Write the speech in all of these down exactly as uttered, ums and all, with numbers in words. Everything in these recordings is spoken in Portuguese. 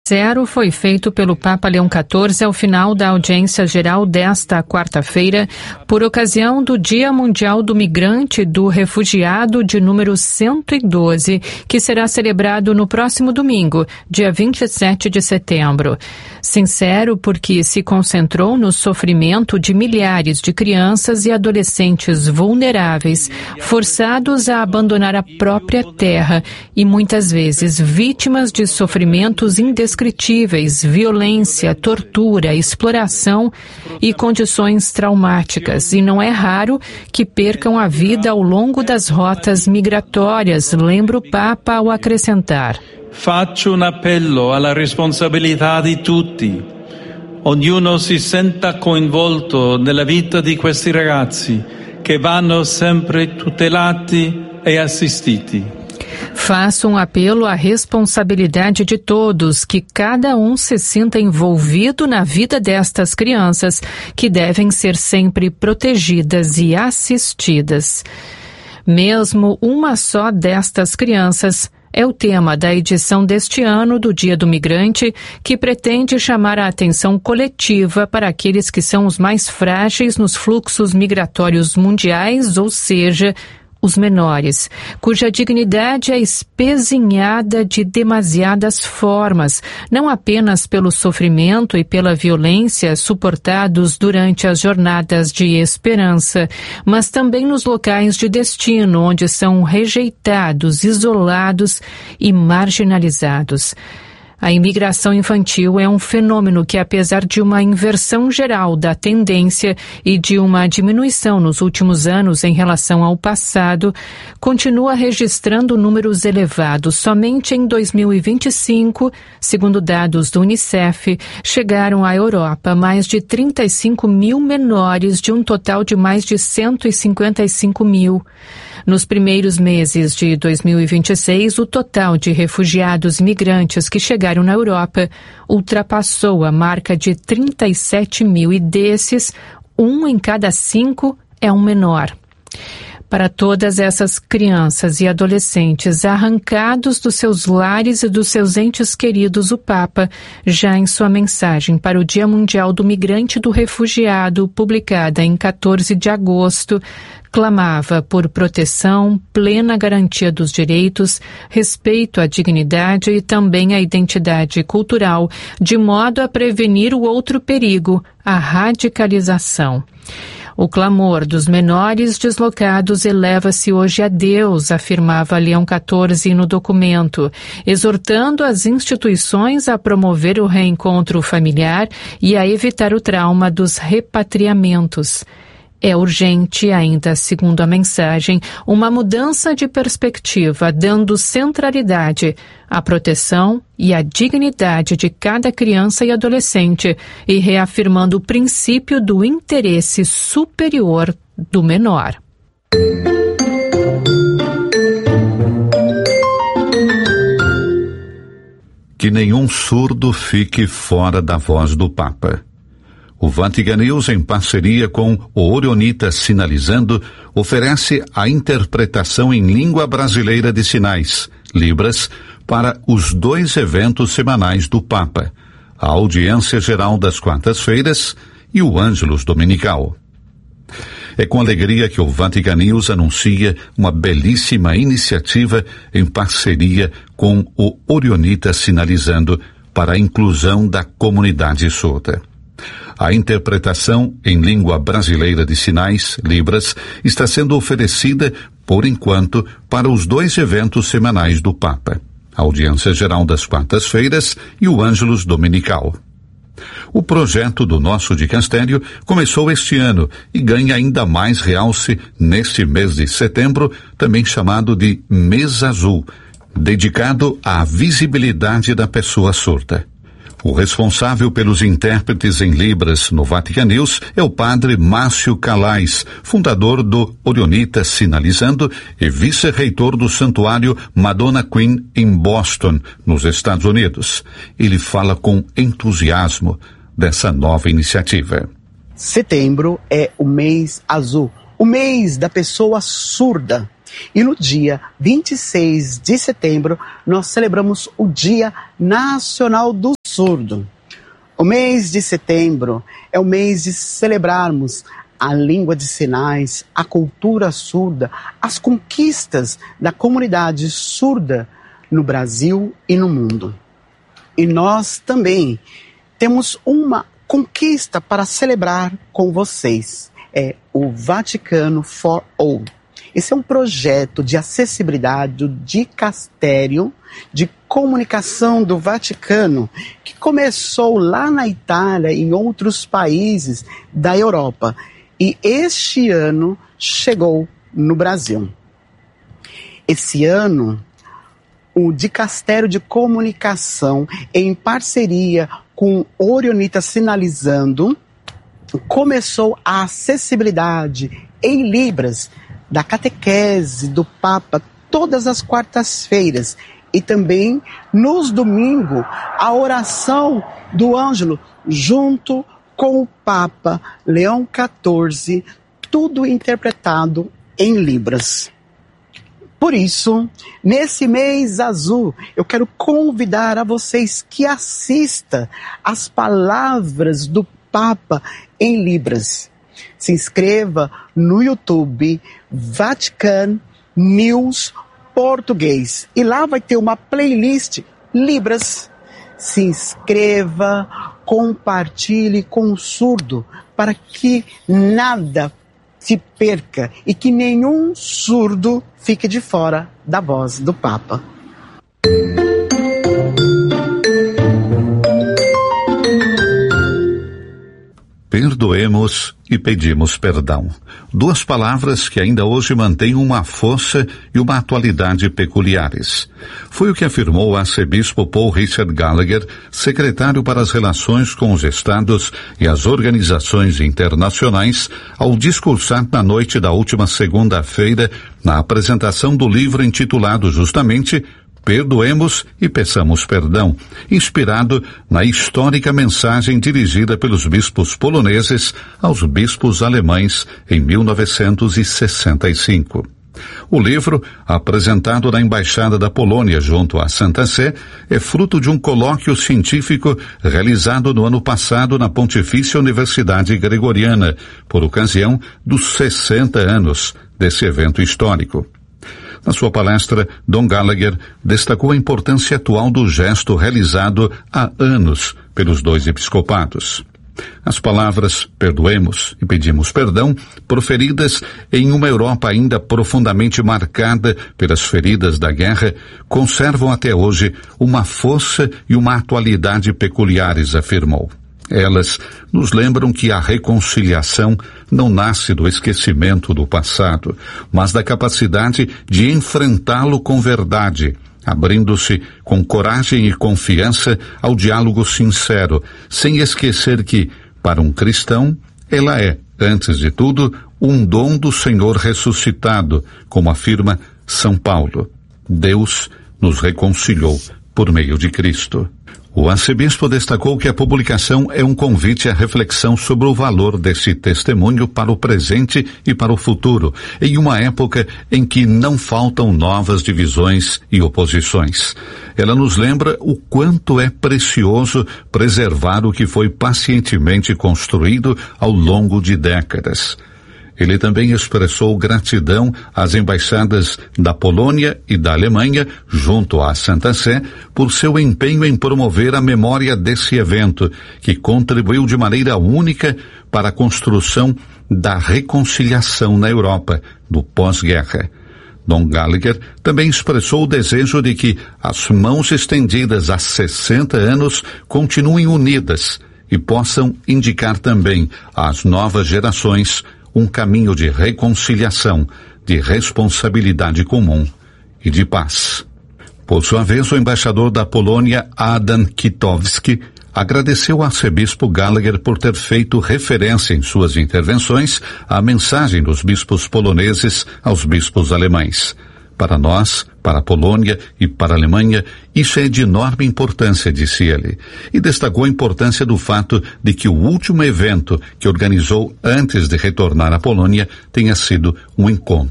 Zero foi feito pelo Papa Leão quatorze ao final da audiência geral desta quarta-feira, por ocasião do Dia Mundial do Migrante e do Refugiado de número cento e doze, que será celebrado no próximo domingo, dia vinte e sete de setembro. Sincero porque se concentrou no sofrimento de milhares de crianças e adolescentes vulneráveis, forçados a abandonar a própria terra e muitas vezes vítimas de sofrimentos indescritíveis, violência, tortura, exploração e condições traumáticas. E não é raro que percam a vida ao longo das rotas migratórias, lembra o Papa ao acrescentar. Faccio un appello alla responsabilità di tutti. Ognuno si senta coinvolto nella vita di questi ragazzi che vanno sempre tutelati e assistiti. Faço um apelo à responsabilidade de todos, que cada um se sinta envolvido na vida destas crianças, que devem ser sempre protegidas e assistidas. Mesmo uma só destas crianças é o tema da edição deste ano do Dia do Migrante, que pretende chamar a atenção coletiva para aqueles que são os mais frágeis nos fluxos migratórios mundiais, ou seja, os menores, cuja dignidade é espezinhada de demasiadas formas, não apenas pelo sofrimento e pela violência suportados durante as jornadas de esperança, mas também nos locais de destino, onde são rejeitados, isolados e marginalizados. A imigração infantil é um fenômeno que, apesar de uma inversão geral da tendência e de uma diminuição nos últimos anos em relação ao passado, continua registrando números elevados. Somente em dois mil e vinte e cinco, segundo dados do Unicef, chegaram à Europa mais de trinta e cinco mil menores de um total de mais de cento e cinquenta e cinco mil. Nos primeiros meses de dois mil e vinte e seis, o total de refugiados migrantes que chegaram na Europa ultrapassou a marca de trinta e sete mil e desses, um em cada cinco é um menor. Para todas essas crianças e adolescentes arrancados dos seus lares e dos seus entes queridos, o Papa, já em sua mensagem para o Dia Mundial do Migrante e do Refugiado, publicada em quatorze de agosto, clamava por proteção, plena garantia dos direitos, respeito à dignidade e também à identidade cultural, de modo a prevenir o outro perigo, a radicalização. O clamor dos menores deslocados eleva-se hoje a Deus, afirmava Leão quatorze no documento, exortando as instituições a promover o reencontro familiar e a evitar o trauma dos repatriamentos. É urgente, ainda segundo a mensagem, uma mudança de perspectiva, dando centralidade à proteção e à dignidade de cada criança e adolescente e reafirmando o princípio do interesse superior do menor. Que nenhum surdo fique fora da voz do Papa. O Vatican News, em parceria com o Orionita Sinalizando, oferece a interpretação em língua brasileira de sinais, Libras, para os dois eventos semanais do Papa, a Audiência Geral das quartas-feiras e o Ângelus Dominical. É com alegria que o Vatican News anuncia uma belíssima iniciativa em parceria com o Orionita Sinalizando para a inclusão da comunidade surda. A interpretação em língua brasileira de sinais, Libras, está sendo oferecida, por enquanto, para os dois eventos semanais do Papa, a Audiência Geral das quartas-feiras e o Ângelus Dominical. O projeto do nosso dicastério começou este ano e ganha ainda mais realce neste mês de setembro, também chamado de Mês Azul, dedicado à visibilidade da pessoa surda. O responsável pelos intérpretes em Libras no Vatican News é o padre Márcio Calais, fundador do Orionita Sinalizando e vice-reitor do santuário Madonna Queen em Boston, nos Estados Unidos. Ele fala com entusiasmo dessa nova iniciativa. Setembro é o mês azul, o mês da pessoa surda. E no dia vinte e seis de setembro, nós celebramos o Dia Nacional do Surdo. O mês de setembro é o mês de celebrarmos a língua de sinais, a cultura surda, as conquistas da comunidade surda no Brasil e no mundo. E nós também temos uma conquista para celebrar com vocês. É o Vaticano for All. Esse é um projeto de acessibilidade do Dicastério de Comunicação do Vaticano, que começou lá na Itália e em outros países da Europa. E este ano chegou no Brasil. Esse ano, o Dicastério de Comunicação, em parceria com Orionita Sinalizando, começou a acessibilidade em Libras da catequese do Papa todas as quartas-feiras e também nos domingos a oração do Ângelo junto com o Papa Leão quatorze, tudo interpretado em Libras. Por isso, nesse mês azul, eu quero convidar a vocês que assistam as palavras do Papa em Libras. Se inscreva no YouTube Vatican News Português e lá vai ter uma playlist Libras. Se inscreva, compartilhe com o surdo para que nada se perca e que nenhum surdo fique de fora da voz do Papa. Perdoemos e pedimos perdão. Duas palavras que ainda hoje mantêm uma força e uma atualidade peculiares. Foi o que afirmou o arcebispo Paul Richard Gallagher, secretário para as relações com os Estados e as organizações internacionais, ao discursar na noite da última segunda-feira, na apresentação do livro intitulado justamente Perdoemos e Peçamos Perdão, inspirado na histórica mensagem dirigida pelos bispos poloneses aos bispos alemães em mil novecentos e sessenta e cinco. O livro, apresentado na Embaixada da Polônia junto à Santa Sé, é fruto de um colóquio científico realizado no ano passado na Pontifícia Universidade Gregoriana, por ocasião dos sessenta anos desse evento histórico. Na sua palestra, Dom Gallagher destacou a importância atual do gesto realizado há anos pelos dois episcopados. As palavras perdoemos e pedimos perdão, proferidas em uma Europa ainda profundamente marcada pelas feridas da guerra, conservam até hoje uma força e uma atualidade peculiares, afirmou. Elas nos lembram que a reconciliação não nasce do esquecimento do passado, mas da capacidade de enfrentá-lo com verdade, abrindo-se com coragem e confiança ao diálogo sincero, sem esquecer que, para um cristão, ela é, antes de tudo, um dom do Senhor ressuscitado, como afirma São Paulo. Deus nos reconciliou por meio de Cristo. O arcebispo destacou que a publicação é um convite à reflexão sobre o valor desse testemunho para o presente e para o futuro, em uma época em que não faltam novas divisões e oposições. Ela nos lembra o quanto é precioso preservar o que foi pacientemente construído ao longo de décadas. Ele também expressou gratidão às embaixadas da Polônia e da Alemanha, junto à Santa Sé, por seu empenho em promover a memória desse evento, que contribuiu de maneira única para a construção da reconciliação na Europa, do pós-guerra. Dom Gallagher também expressou o desejo de que as mãos estendidas há sessenta anos continuem unidas e possam indicar também às novas gerações um caminho de reconciliação, de responsabilidade comum e de paz. Por sua vez, o embaixador da Polônia, Adam Kitowski, agradeceu ao arcebispo Gallagher por ter feito referência em suas intervenções à mensagem dos bispos poloneses aos bispos alemães. Para nós, para a Polônia e para a Alemanha, isso é de enorme importância, disse ele, e destacou a importância do fato de que o último evento que organizou antes de retornar à Polônia tenha sido um encontro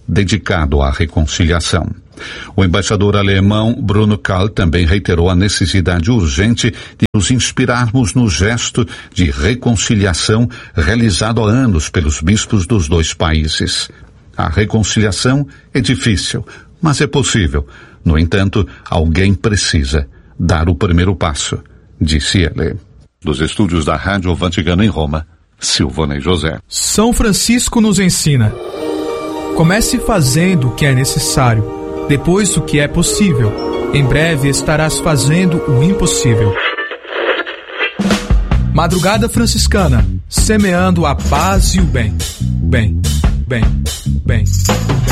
dedicado à reconciliação. O embaixador alemão Bruno Kahl também reiterou a necessidade urgente de nos inspirarmos no gesto de reconciliação realizado há anos pelos bispos dos dois países. A reconciliação é difícil, mas é possível. No entanto, alguém precisa dar o primeiro passo, disse ele. Dos estúdios da Rádio Vaticano em Roma, Silvonei José. São Francisco nos ensina: comece fazendo o que é necessário, depois o que é possível. Em breve estarás fazendo o impossível. Madrugada Franciscana, semeando a paz e o bem. Bem, bem, bem.